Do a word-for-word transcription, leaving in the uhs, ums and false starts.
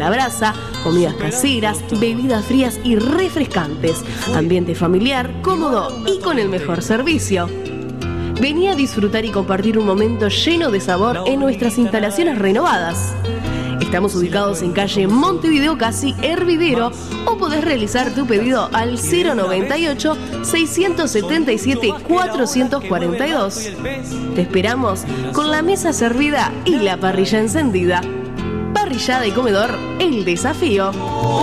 la brasa, comidas caseras, bebidas frías y refrescantes, ambiente familiar, cómodo y con el mejor servicio. Vení a disfrutar y compartir un momento lleno de sabor en nuestras instalaciones renovadas. Estamos ubicados en calle Montevideo Casi, Hervidero, o podés realizar tu pedido al cero noventa y ocho, seiscientos setenta y siete, cuatrocientos cuarenta y dos. Te esperamos con la mesa servida y la parrilla encendida. Parrillada y comedor, el desafío.